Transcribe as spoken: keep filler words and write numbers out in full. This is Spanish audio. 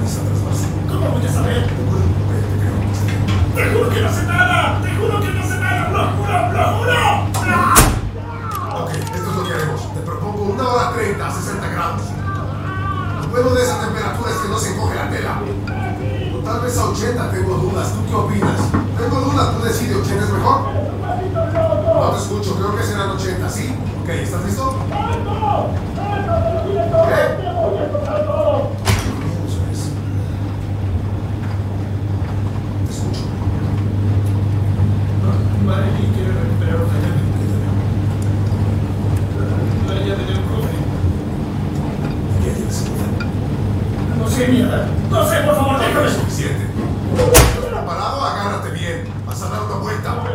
esa trasvase. ¿Cómo voy a saber? ¡Te juro que no sé nada! ¡Te juro que no sé nada! ¡Lo juro! ¡Lo juro! Ok, esto es lo que haremos. Te propongo una hora treinta a sesenta grados. Lo bueno de esa temperatura es que no se encoge la tela. O tal vez a ochenta tengo dudas. ¿Tú qué opinas? Tengo dudas. Tú decides. ¿ochenta es mejor? No te escucho. Creo que serán ochenta, ¿sí? Ok, ¿estás listo? ¿Qué? Te escucho. Marilyn quiere recuperar otra llave. La llave del cofre. ¿Qué hay en seguridad? No sé, mierda. No sé, por favor, No déjame. es suficiente. ¿Estás preparado? Agárrate bien. Vas a dar una vuelta.